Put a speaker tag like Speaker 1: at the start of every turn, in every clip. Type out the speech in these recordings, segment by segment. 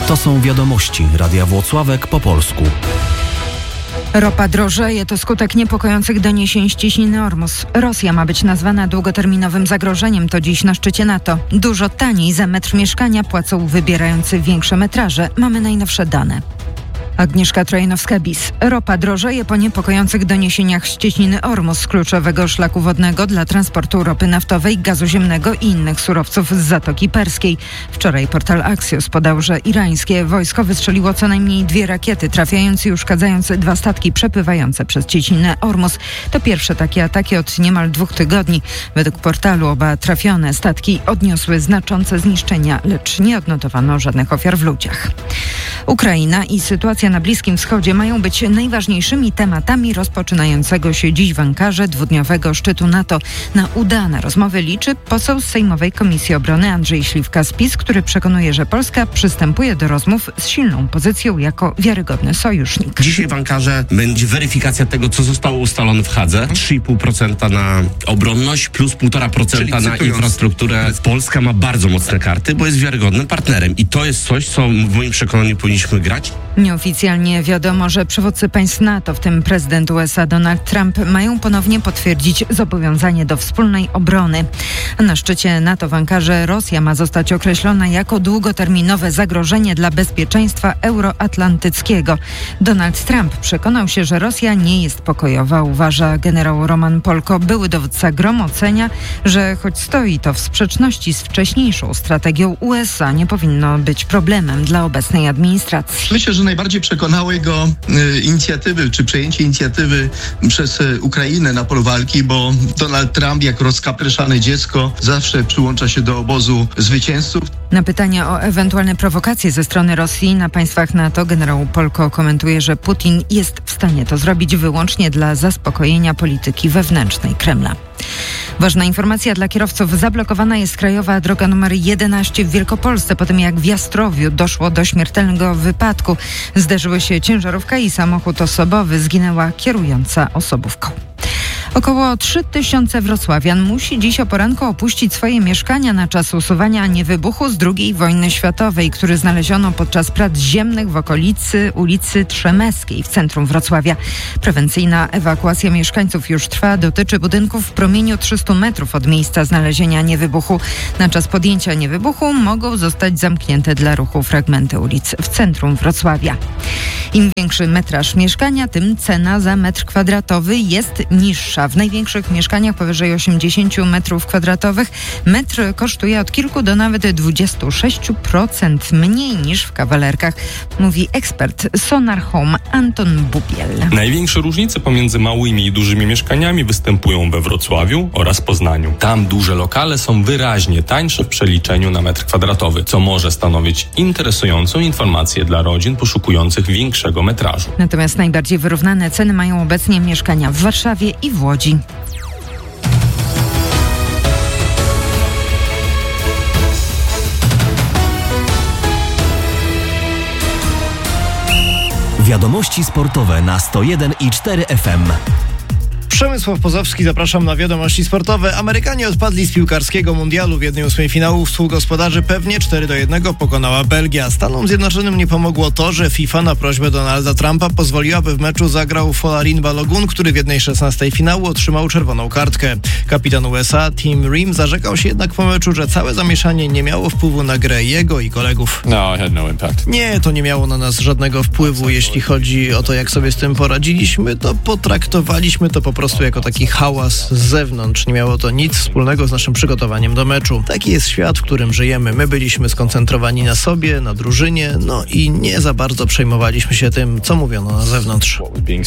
Speaker 1: To są wiadomości Radia Włocławek po polsku.
Speaker 2: Ropa drożeje to skutek niepokojących doniesień z cieśniny Ormus. Rosja ma być nazwana długoterminowym zagrożeniem, to dziś na szczycie NATO. Dużo taniej za metr mieszkania płacą wybierający większe metraże. Mamy najnowsze dane. Agnieszka Trojanowska-Bis. Ropa drożeje po niepokojących doniesieniach z cieśniny Ormus, kluczowego szlaku wodnego dla transportu ropy naftowej, gazu ziemnego i innych surowców z Zatoki Perskiej. Wczoraj portal Axios podał, że irańskie wojsko wystrzeliło co najmniej 2 rakiety, trafiając i uszkadzając 2 statki przepływające przez cieśninę Ormus. To pierwsze takie ataki od niemal 2 tygodni. Według portalu oba trafione statki odniosły znaczące zniszczenia, lecz nie odnotowano żadnych ofiar w ludziach. Ukraina i sytuacja na Bliskim Wschodzie mają być najważniejszymi tematami rozpoczynającego się dziś w Ankarze 2-dniowego szczytu NATO. Na udane rozmowy liczy poseł z Sejmowej Komisji Obrony Andrzej Śliwka z PiS, który przekonuje, że Polska przystępuje do rozmów z silną pozycją jako wiarygodny sojusznik.
Speaker 3: Dzisiaj w Ankarze będzie weryfikacja tego, co zostało ustalone w Hadze. 3,5% na obronność plus 1,5% na infrastrukturę. Polska ma bardzo mocne karty, bo jest wiarygodnym partnerem i to jest coś, co w moim przekonaniu powinniśmy grać.
Speaker 2: Nieoficjalnie wiadomo, że przywódcy państw NATO, w tym prezydent USA Donald Trump, mają ponownie potwierdzić zobowiązanie do wspólnej obrony. Na szczycie NATO w Ankarze Rosja ma zostać określona jako długoterminowe zagrożenie dla bezpieczeństwa euroatlantyckiego. Donald Trump przekonał się, że Rosja nie jest pokojowa, uważa generał Roman Polko. Były dowódca GROM ocenia, że choć stoi to w sprzeczności z wcześniejszą strategią USA, nie powinno być problemem dla obecnej administracji.
Speaker 4: Myślę, że najbardziej przekonały go inicjatywy, czy przejęcie inicjatywy przez Ukrainę na polu walki, bo Donald Trump, jak rozkapryszane dziecko, zawsze przyłącza się do obozu zwycięzców.
Speaker 2: Na pytania o ewentualne prowokacje ze strony Rosji na państwach NATO generał Polko komentuje, że Putin jest w stanie to zrobić wyłącznie dla zaspokojenia polityki wewnętrznej Kremla. Ważna informacja dla kierowców. Zablokowana jest krajowa droga nr 11 w Wielkopolsce po tym, jak w Jastrowiu doszło do śmiertelnego wypadku. Zderzyły się ciężarówka i samochód osobowy. Zginęła kierująca osobówką. Około 3000 wrocławian musi dziś o poranku opuścić swoje mieszkania na czas usuwania niewybuchu z II wojny światowej, który znaleziono podczas prac ziemnych w okolicy ulicy Trzemeskiej w centrum Wrocławia. Prewencyjna ewakuacja mieszkańców już trwa. Dotyczy budynków w promieniu 300 metrów od miejsca znalezienia niewybuchu. Na czas podjęcia niewybuchu mogą zostać zamknięte dla ruchu fragmenty ulic w centrum Wrocławia. Im większy metraż mieszkania, tym cena za metr kwadratowy jest niższa. W największych mieszkaniach powyżej 80 metrów kwadratowych metr kosztuje od kilku do nawet 26% mniej niż w kawalerkach, mówi ekspert Sonar Home Anton Bubiel.
Speaker 5: Największe różnice pomiędzy małymi i dużymi mieszkaniami występują we Wrocławiu oraz Poznaniu. Tam duże lokale są wyraźnie tańsze w przeliczeniu na metr kwadratowy, co może stanowić interesującą informację dla rodzin poszukujących większego metrażu.
Speaker 2: Natomiast najbardziej wyrównane ceny mają obecnie mieszkania w Warszawie i w Łodzi.
Speaker 1: Wiadomości sportowe na 101,4 FM.
Speaker 6: Przemysław Pozowski, zapraszam na wiadomości sportowe. Amerykanie odpadli z piłkarskiego mundialu. W 1/8 finału współgospodarzy pewnie 4-1 pokonała Belgia. Stanom Zjednoczonym nie pomogło to, że FIFA na prośbę Donalda Trumpa pozwoliła, by w meczu zagrał Folarin Balogun, który w 1/16 finału otrzymał czerwoną kartkę. Kapitan USA Tim Ream zarzekał się jednak po meczu, że całe zamieszanie nie miało wpływu na grę jego i kolegów. Nie, to nie miało na nas żadnego wpływu. Jeśli chodzi o to, jak sobie z tym poradziliśmy, to potraktowaliśmy to po prostu jako taki hałas z zewnątrz. Nie miało to nic wspólnego z naszym przygotowaniem do meczu. Taki jest świat, w którym żyjemy. My byliśmy skoncentrowani na sobie, na drużynie, no i nie za bardzo przejmowaliśmy się tym, co mówiono na zewnątrz.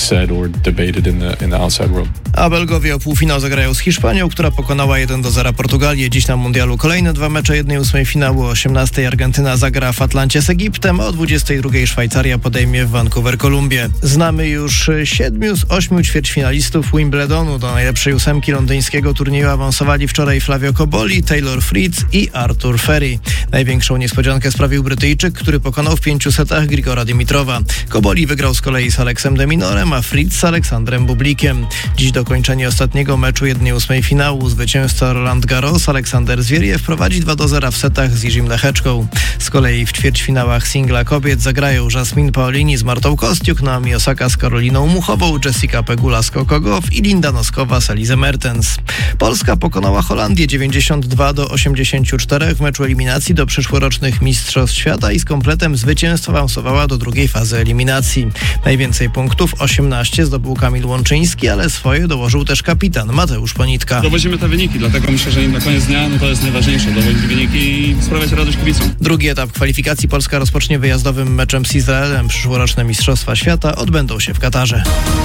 Speaker 6: A Belgowie o półfinał zagrają z Hiszpanią, która pokonała 1-0 Portugalię. Dziś na mundialu kolejne 2 mecze 1/8 finału. O 18:00 Argentyna zagra w Atlancie z Egiptem, a o 22:00 Szwajcaria podejmie w Vancouver Kolumbię. Znamy już 7 z 8 ćwierćfinalistów Wimbledonu Wimbledonu. Do najlepszej 8 londyńskiego turnieju awansowali wczoraj Flavio Cobolli, Taylor Fritz i Arthur Ferry. Największą niespodziankę sprawił Brytyjczyk, który pokonał w 5 setach Grigora Dimitrowa. Cobolli wygrał z kolei z Alexem de Minorem, a Fritz z Aleksandrem Bublikiem. Dziś dokończenie ostatniego meczu 1/8 finału. Zwycięzca Roland Garros Aleksander Zwieriew prowadzi 2-0 w setach z Jiřím Lecheczką. Z kolei w ćwierćfinałach singla kobiet zagrają Jasmine Paolini z Martą Kostiuk, Naomi Osaka z Karoliną Muchową, Jessica Pegula z Coco Gauff i Linda Noskowa z Elise Mertens. Polska pokonała Holandię 92-84 w meczu eliminacji do przyszłorocznych Mistrzostw Świata i z kompletem zwycięstw awansowała do drugiej fazy eliminacji. Najwięcej punktów, 18, zdobył Kamil Łączyński, ale swoje dołożył też kapitan Mateusz Ponitka.
Speaker 7: Dowozimy te wyniki, dlatego myślę, że na koniec dnia to jest najważniejsze, dowodzić wyniki i sprawiać radość kibicom.
Speaker 6: Drugi etap kwalifikacji Polska rozpocznie wyjazdowym meczem z Izraelem. Przyszłoroczne Mistrzostwa Świata odbędą się w Katarze.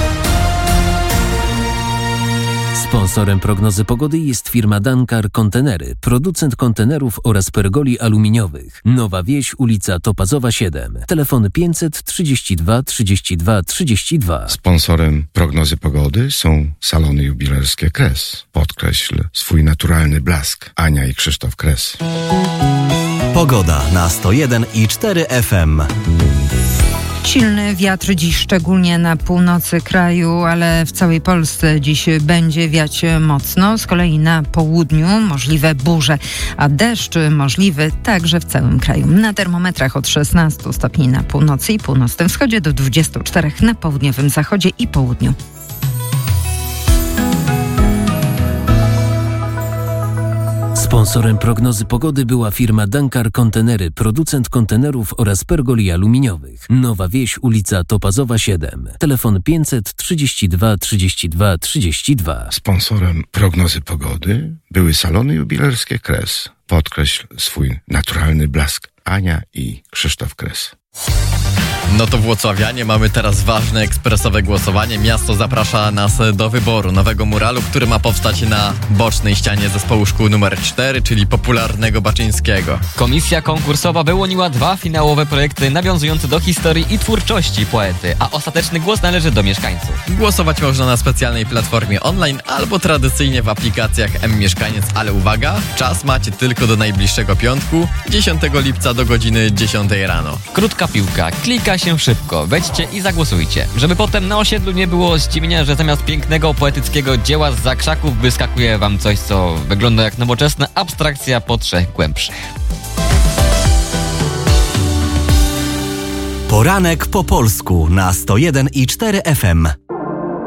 Speaker 1: Sponsorem prognozy pogody jest firma Dankar Kontenery, producent kontenerów oraz pergoli aluminiowych. Nowa Wieś, ulica Topazowa 7. Telefon 532 32 32.
Speaker 8: Sponsorem prognozy pogody są salony jubilerskie Kres. Podkreśl swój naturalny blask. Ania i Krzysztof Kres.
Speaker 1: Pogoda na 101,4 FM.
Speaker 2: Silny wiatr dziś szczególnie na północy kraju, ale w całej Polsce dziś będzie wiać mocno. Z kolei na południu możliwe burze, a deszcz możliwy także w całym kraju. Na termometrach od 16 stopni na północy i północnym wschodzie do 24 na południowym zachodzie i południu.
Speaker 1: Sponsorem prognozy pogody była firma Dankar Kontenery, producent kontenerów oraz pergoli aluminiowych. Nowa Wieś, ulica Topazowa 7. Telefon 532 32 32.
Speaker 8: Sponsorem prognozy pogody były salony jubilerskie Kres. Podkreśl swój naturalny blask. Ania i Krzysztof Kres.
Speaker 9: No to włocławianie, mamy teraz ważne ekspresowe głosowanie. Miasto zaprasza nas do wyboru nowego muralu, który ma powstać na bocznej ścianie zespołu szkół nr 4, czyli popularnego Baczyńskiego.
Speaker 10: Komisja konkursowa wyłoniła 2 finałowe projekty nawiązujące do historii i twórczości poety, a ostateczny głos należy do mieszkańców.
Speaker 9: Głosować można na specjalnej platformie online albo tradycyjnie w aplikacjach M-Mieszkaniec, ale uwaga, czas macie tylko do najbliższego piątku, 10 lipca do godziny 10 rano.
Speaker 10: Krótka piłka, klika się szybko, wejdźcie i zagłosujcie, żeby potem na osiedlu nie było zdziwienia, że zamiast pięknego, poetyckiego dzieła z zakrzaków wyskakuje wam coś, co wygląda jak nowoczesna abstrakcja po 3 głębszych.
Speaker 1: Poranek po polsku na 101,4 FM.